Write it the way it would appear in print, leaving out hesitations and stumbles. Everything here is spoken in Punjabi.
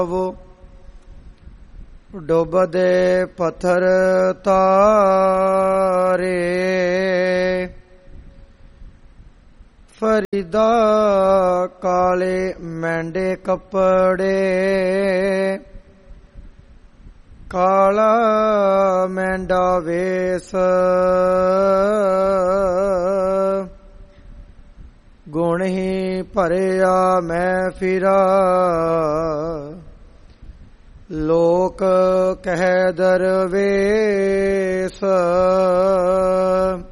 ਡੁੱਬਦੇ ਪੱਥਰ ਤਾਰੇ ਫਰੀਦਾ ਕਾਲੇ ਮੈਂਡੇ ਕੱਪੜੇ ਕਾਲਾ ਮੈਂਡਾ ਵੇਸ ਗੁਣ ਹੀ ਭਰਿਆ ਮੈਂ ਫਿਰਾ ਲੋਕ ਕਹਿ ਦਰਵੇਸ